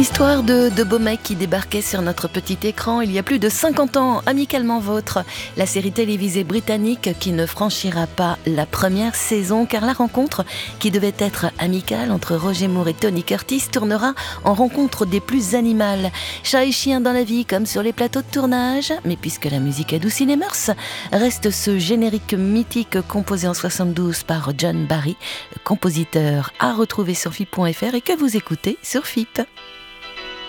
Histoire de beaux mecs qui débarquaient sur notre petit écran il y a plus de 50 ans, Amicalement Vôtre, la série télévisée britannique qui ne franchira pas la première saison car la rencontre, qui devait être amicale entre Roger Moore et Tony Curtis, tournera en rencontre des plus animales. Chat et chien dans la vie comme sur les plateaux de tournage, mais puisque la musique adoucit les mœurs, reste ce générique mythique composé en 72 par John Barry, compositeur à retrouver sur FIP.fr et que vous écoutez sur FIP.